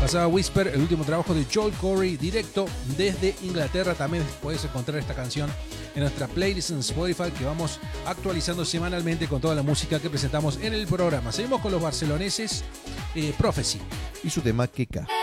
Pasaba Whisper, el último trabajo de Joel Corey, directo desde Inglaterra. También puedes encontrar esta canción en nuestra playlist en Spotify, que vamos actualizando semanalmente con toda la música que presentamos en el programa. Seguimos con los barceloneses, Prophecy. Y su tema Keka.